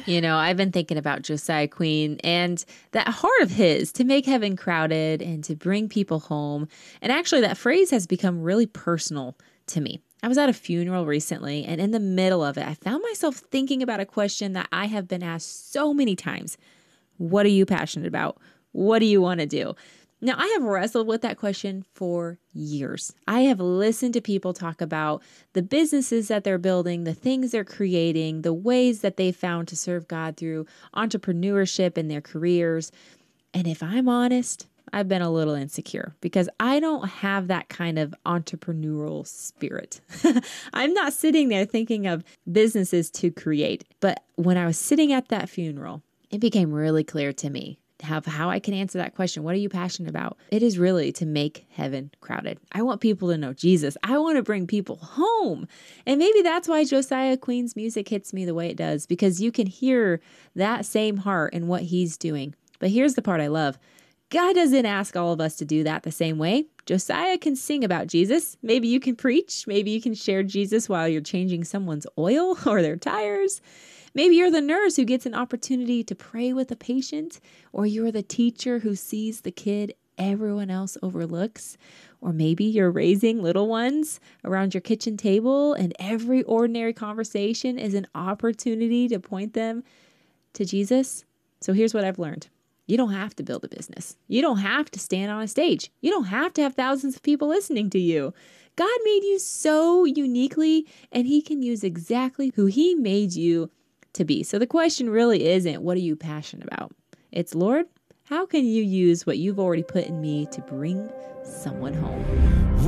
I've been thinking about Josiah Queen and that heart of his to make heaven crowded and to bring people home. And actually, that phrase has become really personal to me. I was at a funeral recently, and in the middle of it, I found myself thinking about a question that I have been asked so many times. What are you passionate about? What do you want to do? Now, I have wrestled with that question for years. I have listened to people talk about the businesses that they're building, the things they're creating, the ways that they found to serve God through entrepreneurship in their careers. And if I'm honest, I've been a little insecure because I don't have that kind of entrepreneurial spirit. I'm not sitting there thinking of businesses to create. But when I was sitting at that funeral, it became really clear to me how I can answer that question. What are you passionate about? It is really to make heaven crowded. I want people to know Jesus. I want to bring people home. And maybe that's why Josiah Queen's music hits me the way it does, because you can hear that same heart in what he's doing. But here's the part I love. God doesn't ask all of us to do that the same way. Josiah can sing about Jesus. Maybe you can preach. Maybe you can share Jesus while you're changing someone's oil or their tires. Maybe you're the nurse who gets an opportunity to pray with a patient, or you're the teacher who sees the kid everyone else overlooks. Or maybe you're raising little ones around your kitchen table, and every ordinary conversation is an opportunity to point them to Jesus. So here's what I've learned. You don't have to build a business. You don't have to stand on a stage. You don't have to have thousands of people listening to you. God made you so uniquely, and he can use exactly who he made you to be. So the question really isn't, what are you passionate about? It's, Lord, how can you use what you've already put in me to bring someone home?